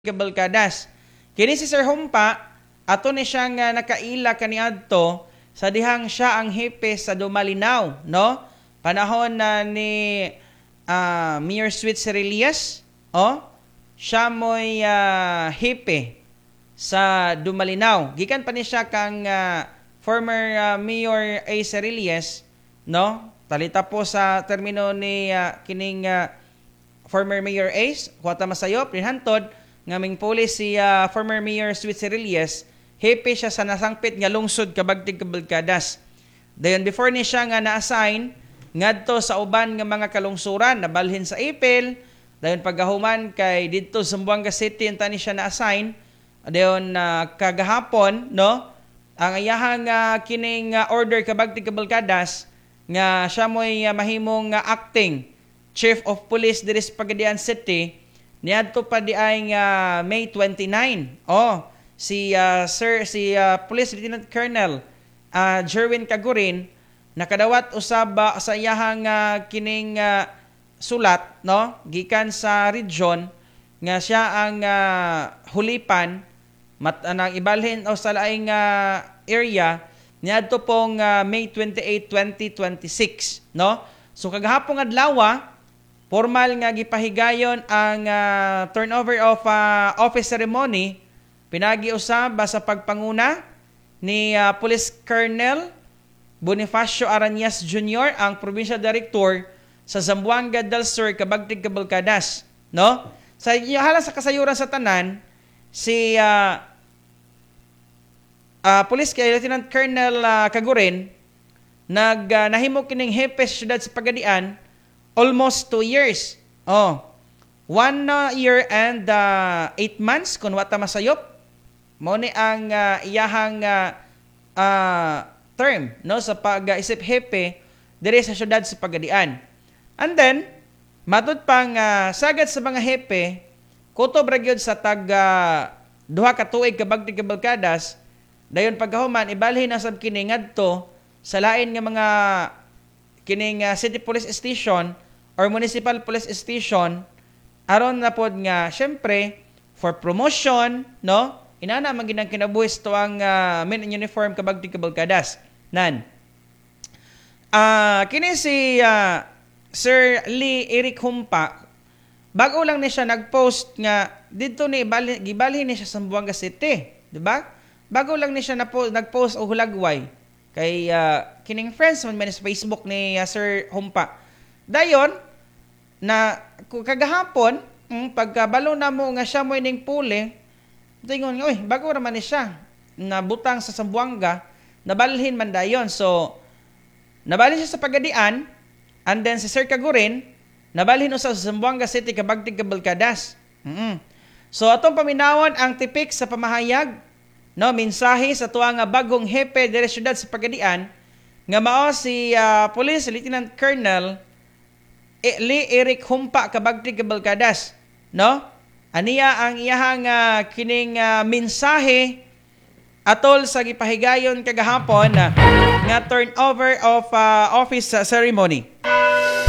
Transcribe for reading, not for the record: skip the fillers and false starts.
kabalkadas. Kini si Sir Humpa, ato ni siyang nakaila kaniadto sa dihang siya ang hepe sa Dumalinaw, no? Panahon na ni Mayor Sweet Cerilias, siya mo'y hepe sa Dumalinaw. Gikan pa ni siya kang former Mayor A. Cerilias, no? Talita po sa termino ni kining former Mayor Ace, kuwata masayop, rinhantod, ngaming pulis si former Mayor Sweet Cerilias, hepe siya sa nasangpit nga lungsod kabagtig kabalkadas. Dayon before ni siya nga na-assign ngadto sa uban nga mga kalungsuran, nabalhin sa Ipil, dayon paggahuman kay didto sa Zamboanga City enta ni siya na-assign. Dayon kagahapon, no, ang iyahang kining order kabagtig kabalkadas nga siya mo'y mahimong acting Chief of Police diri sa Pagadian City niadto pa di ay May 29. Si Police Lieutenant Colonel Jerwin Cagurin nakadawat usab sa iyahang kining sulat, no, gikan sa region nga siya ang hulipan nang ibalhin o sa laing area niadto pong May 28, 2026, no? So kagahapon adlaw formal nga gipahigayon ang turnover of office ceremony pinagi-usab sa pagpanguna ni Police Colonel Bonifacio Aranyas Jr., ang Provincial Director sa Zamboanga del Sur, kabagtig kabalkadas, no? Sa hala sa kasayuran sa tanan, si Police Lieutenant Colonel Cagurin nahimo kining hepe sa syudad sa Pagadian almost 2 years. 1 year and 8 months kung wata masayop. Mao ni ang iyahang term, no, sa pag-isip hepe diri sa syudad sa Pagadian. And then matud pang sagad sa mga hepe kutob ra gyud sa tag duha ka tuig kabagtig kabalkadas, dayon pagkahuman ibalhin na sab kini ngadto sa lain nga mga kining city police station or municipal police station aron na pod nga syempre for promotion, no, inana man ginang kinabuhis to ang men in uniform kabagtig kabalkadas nan. Kini si Sir Lee Eric Humpa, bago lang ni siya nagpost nga dito ni gibalhin ni siya sa Zamboanga City, di ba? Bago lang ni siya nagpost og hulagway kay kining friends man sa Facebook ni Sir Humpa. Dayon na kagahapon pagkabalo na mo nga siya mo ining puli, tingon nga, bago raman ni siya nabutang sa Zamboanga, nabalhin man dayon. So nabalhin siya sa Pagadian, and then si Sir Cagurin nabalhin usa sa Zamboanga City kabagtig kabalkadas. So atong paminawon ang tipik sa pamahayag, no, mensahe sa tuwa nga bagong hepe diri syudad sa Pagadian nga mao si Police Lieutenant Colonel Lee Eric Humpa kabagtig kabalkadas, no? Aniya ang iyahang kining mensahe atol sa gipahigayon kagahapon nga turnover of office ceremony.